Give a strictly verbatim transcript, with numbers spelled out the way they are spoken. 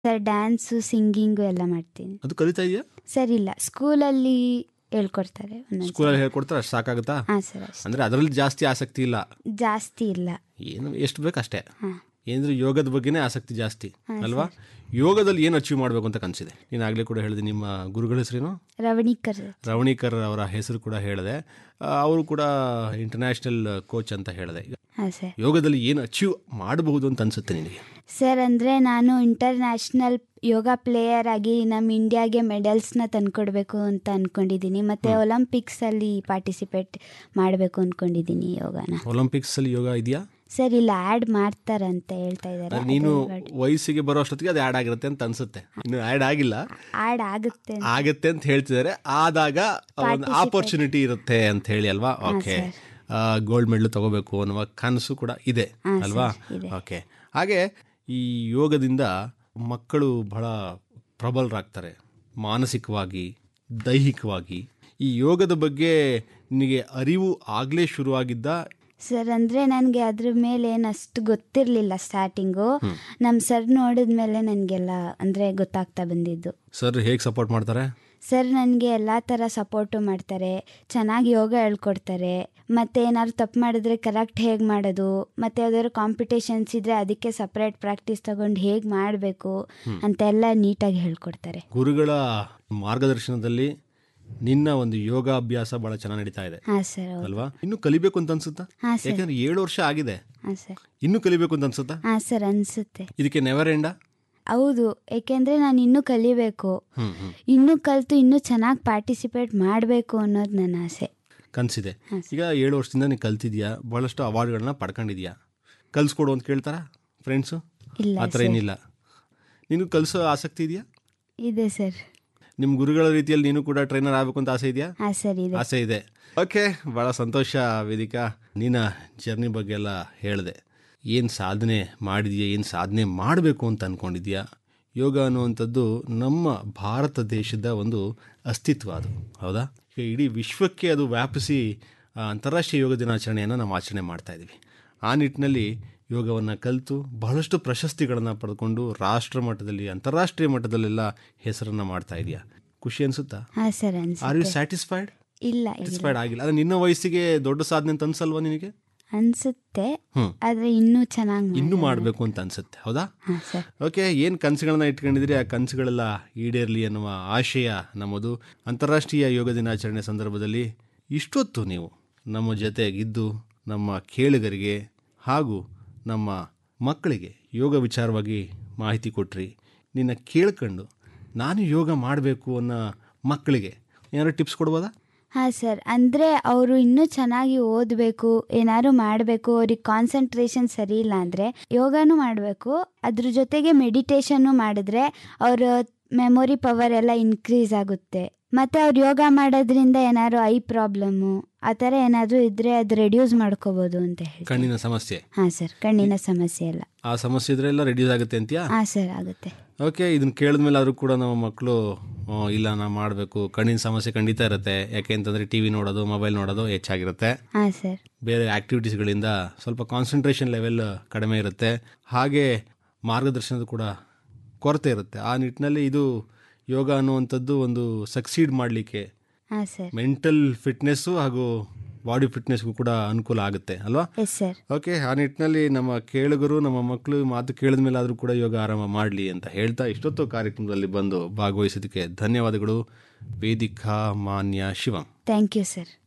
Sir dance singing ಎಲ್ಲ ಮಾಡ್ತೀನಿ. ಅದು ಕಲಿತಾ ಇದೆಯಾ? ಸರ್ ಇಲ್ಲ, ಸ್ಕೂಲಲ್ಲಿ ಹೇಳ್ಕೊಡ್ತಾರೆ. ಸ್ಕೂಲಲ್ಲಿ ಹೇಳ್ಕೊಡ್ತಾರೆ, ಅಷ್ಟು ಸಾಕಾಗುತ್ತಾ? ಹಾಂ ಸರ್ ಅಷ್ಟೇ. ಅಂದರೆ ಅದರಲ್ಲಿ ಜಾಸ್ತಿ ಆಸಕ್ತಿ ಇಲ್ಲ? ಜಾಸ್ತಿ ಇಲ್ಲ, ಏನು ಎಷ್ಟು ಬೇಕು ಅಷ್ಟೇ. ಹಾಂ. ಏನಂದ್ರೆ ಯೋಗದ ಬಗ್ಗೆನೇ ಆಸಕ್ತಿ ಜಾಸ್ತಿ ಅಲ್ವಾ? ಯೋಗದಲ್ಲಿ ಏನು ಅಚೀವ್ ಮಾಡಬೇಕು ಅಂತ ಕನಸಿದೆ? ನೀನು ಆಗಲೇ ಕೂಡ ಹೇಳಿದೆ, ನಿಮ್ಮ ಗುರುಗಳ ಹೆಸರೇನು? ರವಣಿಕರ್. ರವಣಿಕರ್ ಅವರ ಹೆಸರು ಕೂಡ ಹೇಳಿದೆ. ಅವರು ಕೂಡ ಇಂಟರ್ನ್ಯಾಷನಲ್ ಕೋಚ್ ಅಂತ ಹೇಳಿದೆ. ಈಗ ಹಾಂ ಸರ್. ಯೋಗದಲ್ಲಿ ಏನು ಅಚೀವ್ ಮಾಡಬಹುದು ಅಂತ ಅನ್ಸುತ್ತೆ ನಿನಗೆ? ಸರ್ ಅಂದರೆ ನಾನು ಇಂಟರ್ನ್ಯಾಷನಲ್ ಯೋಗ ಪ್ಲೇಯರ್ ಆಗಿ ನಮ್ಮ ಇಂಡಿಯಾಗೆ ಮೆಡಲ್ಸ್ನ ತಂದ್ಕೊಡ್ಬೇಕು ಅಂತ ಅಂದ್ಕೊಂಡಿದ್ದೀನಿ. ಮತ್ತು ಒಲಿಂಪಿಕ್ಸಲ್ಲಿ ಪಾರ್ಟಿಸಿಪೇಟ್ ಮಾಡಬೇಕು ಅಂದ್ಕೊಂಡಿದ್ದೀನಿ ಯೋಗನ. ಒಲಿಂಪಿಕ್ಸಲ್ಲಿ ಯೋಗ ಇದೆಯಾ? ಸರ್ ಇಲ್ಲ, ಆ್ಯಡ್ ಮಾಡ್ತಾರಂತ ಹೇಳ್ತಾ ಇದ್ದಾರೆ. ನೀನು ವಯಸ್ಸಿಗೆ ಬರೋ ಅಷ್ಟೊತ್ತಿಗೆ ಅದು ಆ್ಯಡ್ ಆಗಿರುತ್ತೆ ಅಂತ ಅನ್ಸುತ್ತೆ. ಇನ್ನು ಆ್ಯಡ್ ಆಗಿಲ್ಲ, ಆ್ಯಡ್ ಆಗುತ್ತೆ ಆಗುತ್ತೆ ಅಂತ ಹೇಳ್ತಿದ್ದಾರೆ. ಆದಾಗ ಒಂದು ಆಪರ್ಚುನಿಟಿ ಇರುತ್ತೆ ಅಂತ ಹೇಳಿ ಅಲ್ವಾ? ಓಕೆ, ಗೋಲ್ಡ್ ಮೆಡಲ್ ತಗೋಬೇಕು ಅನ್ನುವ ಕನಸು ಕೂಡ ಇದೆ ಅಲ್ವಾ? ಓಕೆ. ಹಾಗೆ ಈ ಯೋಗದಿಂದ ಮಕ್ಕಳು ಬಹಳ ಪ್ರಬಲರಾಗ್ತಾರೆ, ಮಾನಸಿಕವಾಗಿ, ದೈಹಿಕವಾಗಿ. ಈ ಯೋಗದ ಬಗ್ಗೆ ನಿನಗೆ ಅರಿವು ಆಗಲೇ ಶುರುವಾಗಿದ್ದ? ಸರ್ ಅಂದರೆ ನನಗೆ ಅದ್ರ ಮೇಲೆ ಏನು ಅಷ್ಟು ಗೊತ್ತಿರಲಿಲ್ಲ ಸ್ಟಾರ್ಟಿಂಗು. ನಮ್ಮ ಸರ್ ನೋಡಿದ ಮೇಲೆ ನನಗೆಲ್ಲ ಅಂದರೆ ಗೊತ್ತಾಗ್ತಾ ಬಂದಿದ್ದು. ಸರ್ ಹೇಗೆ ಸಪೋರ್ಟ್ ಮಾಡ್ತಾರೆ? ಸರ್ ನನಗೆ ಎಲ್ಲ ಥರ ಸಪೋರ್ಟು ಮಾಡ್ತಾರೆ, ಚೆನ್ನಾಗಿ ಯೋಗ ಹೇಳ್ಕೊಡ್ತಾರೆ. ಮತ್ತು ಏನಾದ್ರು ತಪ್ಪು ಮಾಡಿದ್ರೆ ಕರೆಕ್ಟ್ ಹೇಗೆ ಮಾಡೋದು, ಮತ್ತು ಯಾವ್ದಾದ್ರು ಕಾಂಪಿಟೇಷನ್ಸ್ ಇದ್ದರೆ ಅದಕ್ಕೆ ಸಪ್ರೇಟ್ ಪ್ರಾಕ್ಟೀಸ್ ತಗೊಂಡು ಹೇಗೆ ಮಾಡಬೇಕು ಅಂತೆಲ್ಲ ನೀಟಾಗಿ ಹೇಳ್ಕೊಡ್ತಾರೆ. ಗುರುಗಳ ಮಾರ್ಗದರ್ಶನದಲ್ಲಿ ನಿನ್ನ ಒಂದು ಯೋಗಾಭ್ಯಾಸ ಬಹಳ ಚೆನ್ನಾಗಿ ನಡೀತಾ ಇದೆ. ಹಾಂ ಸರ್. ಅಲ್ವಾ? ಇನ್ನು ಕಲಿಬೇಕು ಅಂತ ಅನ್ಸುತ್ತಾ? ಹಾಂ ಸರ್. ಯಾಕಂದ್ರೆ ಏಳು ವರ್ಷ ಆಗಿದೆ. ಹಾಂ ಸರ್. ಇನ್ನು ಕಲಿಬೇಕು ಅಂತ ಅನ್ಸುತ್ತಾ? ಹಾಂ ಸರ್, ಅನಿಸುತ್ತೆ. ಇದಕ್ಕೆ ನೆವರ್ ಎಂಡ? ಹೌದು, ಏಕೆಂದರೆ ನಾನು ಇನ್ನೂ ಕಲಿಬೇಕು, ಇನ್ನೂ ಕಲಿತು ಇನ್ನೂ ಚೆನ್ನಾಗಿ ಪಾರ್ಟಿಸಿಪೇಟ್ ಮಾಡಬೇಕು ಅನ್ನೋದು ನನ್ನ ಆಸೆ, ಕನಸಿದೆ. ಈಗ ಏಳು ವರ್ಷದಿಂದ ನೀನು ಕಲ್ತಿದ್ಯಾ, ಬಹಳಷ್ಟು ಅವಾರ್ಡ್ಗಳನ್ನ ಪಡ್ಕೊಂಡಿದ್ಯಾ. ಕಲಿಸ್ಕೊಡು ಅಂತ ಕೇಳ್ತಾರ ಫ್ರೆಂಡ್ಸು? ಇಲ್ಲ, ಆ ಥರ ಏನಿಲ್ಲ. ನೀನು ಕಲಿಸೋ ಆಸಕ್ತಿ ಇದೆಯಾ? ಇದೆ ಸರ್. ನಿಮ್ಮ ಗುರುಗಳ ರೀತಿಯಲ್ಲಿ ನೀನು ಕೂಡ ಟ್ರೈನರ್ ಆಗಬೇಕು ಅಂತ ಆಸೆ ಇದೆಯಾ? ಹಾಂ ಸರ್, ಇದೆ. ಆಸೆ ಇದೆ. ಓಕೆ, ಭಾಳ ಸಂತೋಷ ವೇದಿಕಾ. ನಿನ್ನ ಜರ್ನಿ ಬಗ್ಗೆ ಎಲ್ಲ ಹೇಳಿದೆ. ಏನು ಸಾಧನೆ ಮಾಡಿದೆಯಾ, ಏನು ಸಾಧನೆ ಮಾಡಬೇಕು ಅಂತ ಅಂದ್ಕೊಂಡಿದ್ಯಾ. ಯೋಗ ಅನ್ನುವಂಥದ್ದು ನಮ್ಮ ಭಾರತ ದೇಶದ ಒಂದು ಅಸ್ತಿತ್ವ, ಅದು ಹೌದಾ? ಈಗ ಇಡೀ ವಿಶ್ವಕ್ಕೆ ಅದು ವ್ಯಾಪಿಸಿ ಅಂತಾರಾಷ್ಟ್ರೀಯ ಯೋಗ ದಿನಾಚರಣೆಯನ್ನು ನಾವು ಆಚರಣೆ ಮಾಡ್ತಾಯಿದ್ದೀವಿ. ಆ ನಿಟ್ಟಿನಲ್ಲಿ ಯೋಗವನ್ನು ಕಲಿತು ಬಹಳಷ್ಟು ಪ್ರಶಸ್ತಿಗಳನ್ನು ಪಡೆದುಕೊಂಡು ರಾಷ್ಟ್ರ ಮಟ್ಟದಲ್ಲಿ, ಅಂತಾರಾಷ್ಟ್ರೀಯ ಮಟ್ಟದಲ್ಲೆಲ್ಲ ಹೆಸರನ್ನು ಮಾಡ್ತಾ ಇದೆಯಾ. ಖುಷಿ ಅನಿಸುತ್ತಾ? ಹಾಂ ಸರ್. Are you satisfied? ಇಲ್ಲ, ಸ್ಯಾಟಿಸ್ಫೈಡ್ ಆಗಿಲ್ಲ. ಅದು ನಿನ್ನ ವಯಸ್ಸಿಗೆ ದೊಡ್ಡ ಸಾಧನೆ ಅಂತ ಅನ್ಸಲ್ವಾ ನಿನಗೆ? ಅನ್ಸುತ್ತೆ, ಆದರೆ ಇನ್ನೂ ಚೆನ್ನಾಗಿ ಇನ್ನೂ ಮಾಡಬೇಕು ಅಂತ ಅನ್ಸುತ್ತೆ, ಹೌದಾ? ಹಾಂ ಸರ್. ಓಕೆ, ಏನು ಕನಸುಗಳನ್ನ ಇಟ್ಕೊಂಡಿದ್ರಿ, ಆ ಕನಸುಗಳೆಲ್ಲ ಈಡೇರಲಿ ಅನ್ನುವ ಆಶಯ ನಮ್ಮದು. ಅಂತಾರಾಷ್ಟ್ರೀಯ ಯೋಗ ದಿನಾಚರಣೆ ಸಂದರ್ಭದಲ್ಲಿ ಇಷ್ಟೊತ್ತು ನೀವು ನಮ್ಮ ಜೊತೆಗಿದ್ದು ನಮ್ಮ ಕೇಳುಗರಿಗೆ ಹಾಗೂ ನಮ್ಮ ಮಕ್ಕಳಿಗೆ ಯೋಗ ವಿಚಾರವಾಗಿ ಮಾಹಿತಿ ಕೊಟ್ರಿ. ನಿನ್ನ ಕೇಳ್ಕೊಂಡು ನಾನು ಯೋಗ ಮಾಡಬೇಕು ಅನ್ನೋ ಮಕ್ಕಳಿಗೆ ಏನಾದ್ರು ಟಿಪ್ಸ್ ಕೊಡ್ಬೋದಾ? ಹಾಂ ಸರ್, ಅಂದರೆ ಅವರು ಇನ್ನೂ ಚೆನ್ನಾಗಿ ಓದಬೇಕು, ಏನಾದ್ರು ಮಾಡಬೇಕು, ಅವ್ರಿಗೆ ಕಾನ್ಸಂಟ್ರೇಷನ್ ಸರಿ ಇಲ್ಲ ಅಂದರೆ ಯೋಗನೂ ಮಾಡಬೇಕು. ಅದ್ರ ಜೊತೆಗೆ ಮೆಡಿಟೇಷನ್ನು ಮಾಡಿದ್ರೆ ಅವರ ಮೆಮೊರಿ ಪವರ್ ಎಲ್ಲ ಇನ್ಕ್ರೀಸ್ ಆಗುತ್ತೆ. ಮತ್ತು ಅವ್ರು ಯೋಗ ಮಾಡೋದ್ರಿಂದ ಏನಾದ್ರು ಐ ಪ್ರಾಬ್ಲಮ್ಮು ಆ ಥರ ಏನಾದರೂ ಇದ್ದರೆ ಅದು ರೆಡ್ಯೂಸ್ ಮಾಡ್ಕೋಬೋದು ಅಂತ ಹೇಳಿ. ಕಣ್ಣಿನ ಸಮಸ್ಯೆ? ಹಾಂ ಸರ್, ಕಣ್ಣಿನ ಸಮಸ್ಯೆ ಎಲ್ಲ. ಆ ಸಮಸ್ಯೆ ಇದ್ರೆ ಎಲ್ಲ ರೆಡ್ಯೂಸ್ ಆಗುತ್ತೆ ಅಂತೀಯಾ? ಹಾಂ ಸರ್, ಆಗುತ್ತೆ. ಓಕೆ, ಇದನ್ನು ಕೇಳಿದ್ಮೇಲೆ ಆದರೂ ಕೂಡ ನಮ್ಮ ಮಕ್ಕಳು ಇಲ್ಲ ನಾವು ಮಾಡಬೇಕು, ಕಣ್ಣಿನ ಸಮಸ್ಯೆ ಖಂಡಿತ ಇರುತ್ತೆ. ಯಾಕೆ ಅಂತಂದರೆ ಟಿ ವಿ ನೋಡೋದು, ಮೊಬೈಲ್ ನೋಡೋದು ಹೆಚ್ಚಾಗಿರುತ್ತೆ. ಹಾಂ ಸರ್. ಬೇರೆ ಆ್ಯಕ್ಟಿವಿಟೀಸ್ಗಳಿಂದ ಸ್ವಲ್ಪ ಕಾನ್ಸಂಟ್ರೇಷನ್ ಲೆವೆಲ್ ಕಡಿಮೆ ಇರುತ್ತೆ. ಹಾಗೆ ಮಾರ್ಗದರ್ಶನದ ಕೂಡ ಕೊರತೆ ಇರುತ್ತೆ. ಆ ನಿಟ್ಟಿನಲ್ಲಿ ಇದು ಯೋಗ ಅನ್ನುವಂಥದ್ದು ಒಂದು ಸಕ್ಸೀಡ್ ಮಾಡಲಿಕ್ಕೆ ಹಾಂ ಸರ್, ಮೆಂಟಲ್ ಫಿಟ್ನೆಸ್ಸು ಹಾಗೂ ಬಾಡಿ ಫಿಟ್ನೆಸ್ಗೂ ಕೂಡ ಅನುಕೂಲ ಆಗುತ್ತೆ ಅಲ್ವಾ? Yes sir. ಓಕೆ, ಆ ನಿಟ್ಟಿನಲ್ಲಿ ನಮ್ಮ ಕೇಳುಗರು, ನಮ್ಮ ಮಕ್ಕಳು ಮಾತು ಕೇಳಿದ ಮೇಲೆ ಆದರೂ ಕೂಡ ಯೋಗ ಆರಂಭ ಮಾಡಲಿ ಅಂತ ಹೇಳ್ತಾ ಇಷ್ಟೊತ್ತು ಕಾರ್ಯಕ್ರಮದಲ್ಲಿ ಬಂದು ಭಾಗವಹಿಸೋದಕ್ಕೆ ಧನ್ಯವಾದಗಳು ವೇದಿಕಾ ಮಾನ್ಯ ಶಿವಂ. Thank you sir.